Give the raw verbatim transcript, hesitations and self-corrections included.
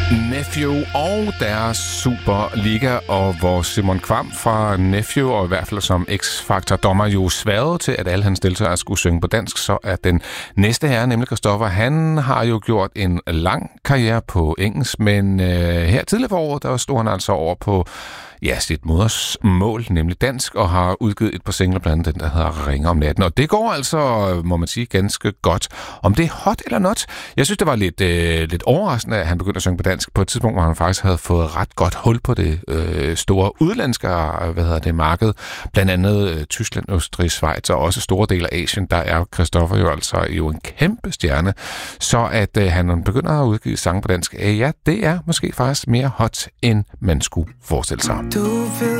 Nephew og deres Superliga, og hvor Simon Kvam fra Nephew, og i hvert fald som X-Factor-dommer, jo sværede til, at alle hans deltagere skulle synge på dansk, så er den næste herre, nemlig Christoffer, han har jo gjort en lang karriere på engelsk, men øh, her tidligere for året, der stod han altså over på ja, sit modersmål, nemlig dansk, og har udgivet et par singler, blandt andet den, der hedder Ringer om natten. Og det går altså, må man sige, ganske godt. Om det er hot eller not? Jeg synes, det var lidt, øh, lidt overraskende, at han begyndte at synge på dansk på et tidspunkt, hvor han faktisk havde fået ret godt hul på det øh, store udlandske hvad hedder det, marked. Blandt andet øh, Tyskland, Østrig, Schweiz og også store dele af Asien. Der er Christoffer jo altså jo en kæmpe stjerne. Så at øh, han begynder at udgive sange på dansk, øh, ja, det er måske faktisk mere hot, end man skulle forestille sig. Du ved